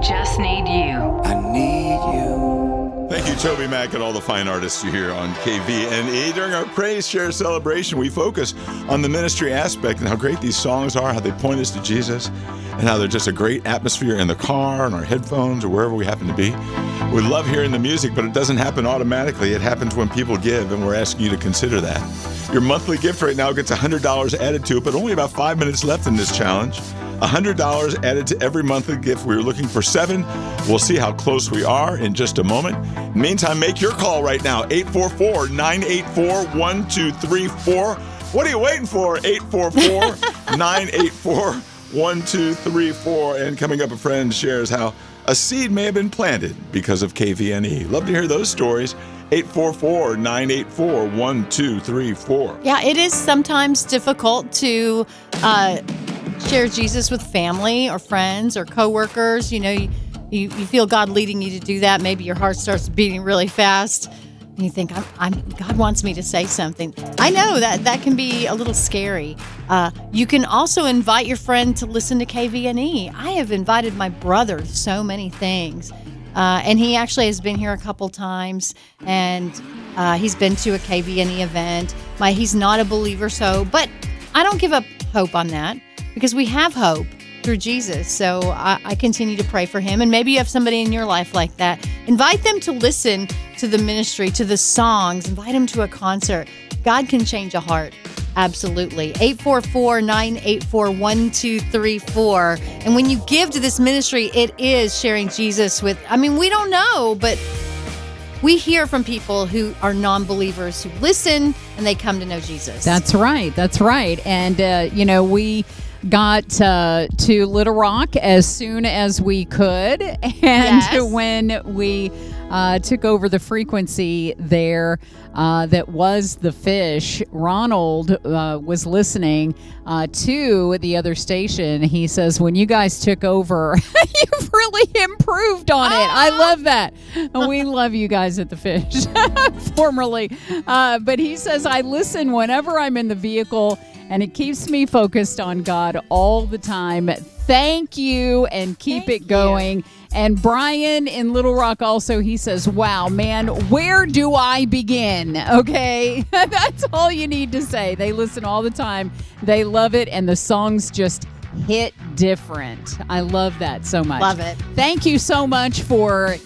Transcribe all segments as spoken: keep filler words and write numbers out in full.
just need you. I need you. Thank you, Toby Mac, and all the fine artists you hear on K V N E. During our Praise Share celebration, we focus on the ministry aspect and how great these songs are, how they point us to Jesus, and how they're just a great atmosphere in the car, on our headphones, or wherever we happen to be. We love hearing the music, but it doesn't happen automatically. It happens when people give, and we're asking you to consider that. Your monthly gift right now gets one hundred dollars added to it, but only about five minutes left in this challenge. one hundred dollars added to every monthly gift. We were looking for seven. We'll see how close we are in just a moment. Meantime, make your call right now, eight four four, nine eight four, one two three four. What are you waiting for? eight four four, nine eight four, one two three four. And coming up, a friend shares how a seed may have been planted because of K V N E. Love to hear those stories. eight four four, nine eight four, one two three four. Yeah, it is sometimes difficult to uh, share Jesus with family or friends or coworkers. You know, you, you, you feel God leading you to do that. Maybe your heart starts beating really fast. And you think, I'm, I'm, God wants me to say something. I know that that can be a little scary. Uh, you can also invite your friend to listen to K V N E. I have invited my brother to so many things. Uh, and he actually has been here a couple times, and uh, he's been to a K V N E event. My, he's not a believer, so, but I don't give up hope on that because we have hope through Jesus. So I, I continue to pray for him. And maybe you have somebody in your life like that. Invite them to listen to the ministry, to the songs. Invite them to a concert. God can change a heart. Absolutely. eight four four, nine eight four, one two three four. And when you give to this ministry, it is sharing Jesus with, I mean, we don't know, but we hear from people who are non-believers who listen and they come to know Jesus. That's right. That's right. And, uh, you know, we got uh, to Little Rock as soon as we could. And Yes. when we uh, took over the frequency there uh, that was the Fish, Ronald uh, was listening uh, to the other station. He says, when you guys took over, you've really improved on it. I love that. And we love you guys at the Fish, formerly. Uh, but he says, I listen whenever I'm in the vehicle, and it keeps me focused on God all the time. Thank you, and keep Thank it going. you. And Brian in Little Rock also, he says, wow, man, where do I begin? Okay, that's all you need to say. They listen all the time. They love it, and the songs just hit different. I love that so much. Love it. Thank you so much for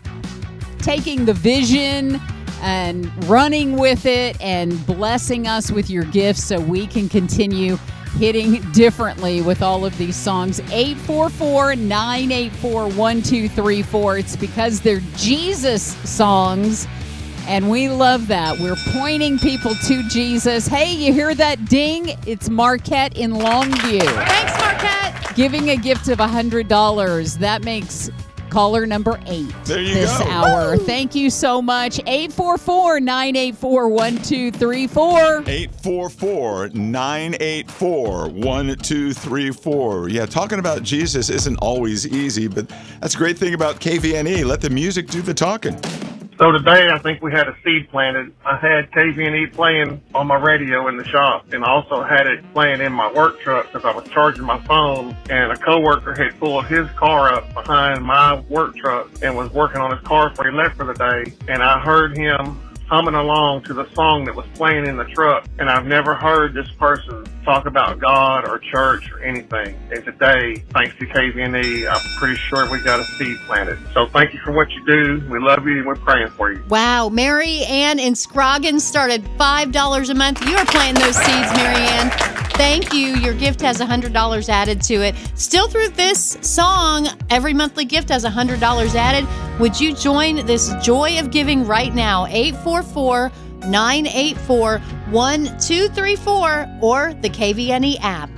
taking the vision and running with it and blessing us with your gifts so we can continue hitting differently with all of these songs. eight four four, nine eight four, one two three four. It's because they're Jesus songs, and we love that. We're pointing people to Jesus. Hey, you hear that ding? It's Marquette in Longview. Thanks, Marquette. Giving a gift of one hundred dollars. That makes caller number eight There you this go. hour. Thank you so much. eight four four, nine eight four, one two three four. eight four four, nine eight four, one two three four. Yeah, talking about Jesus isn't always easy, but that's a great thing about K V N E. Let the music do the talking. So today, I think we had a seed planted. I had K V N E playing on my radio in the shop, and I also had it playing in my work truck because I was charging my phone, and a coworker had pulled his car up behind my work truck and was working on his car before he left for the day, and I heard him humming along to the song that was playing in the truck, and I've never heard this person talk about God or church or anything. And today, thanks to K V N E, I'm pretty sure we got a seed planted. So thank you for what you do. We love you, and we're praying for you. Wow. Mary Ann in Scroggin started five dollars a month. You are planting those seeds, Mary Ann. Thank you. Your gift has one hundred dollars added to it. Still through this song, every monthly gift has one hundred dollars added. Would you join this joy of giving right now? eight four four, nine eight four, one two three four or the K V N E app.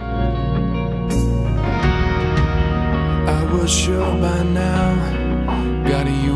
I was sure by now, God, you